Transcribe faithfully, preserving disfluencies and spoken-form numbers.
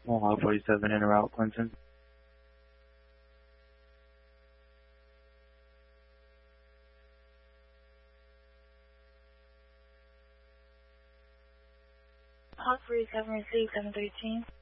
Mohawk forty-seven in route, Clinton. Hawk forty-seven received seven thirteen.